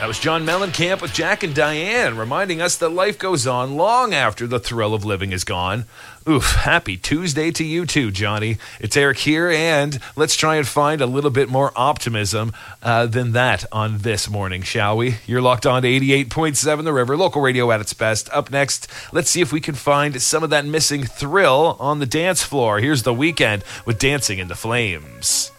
That was John Mellencamp with Jack and Diane, reminding us that life goes on long after the thrill of living is gone. Oof, happy Tuesday to you too, Johnny. It's Eric here, and let's try and find a little bit more optimism than that on this morning, shall we? You're locked on to 88.7 The River, local radio at its best. Up next, let's see if we can find some of that missing thrill on the dance floor. Here's The Weeknd with Dancing in the Flames.